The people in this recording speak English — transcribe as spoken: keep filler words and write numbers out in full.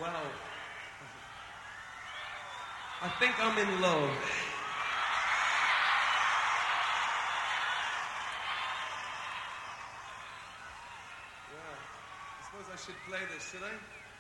Well, I think I'm in love. Well, I suppose I should play this, should I?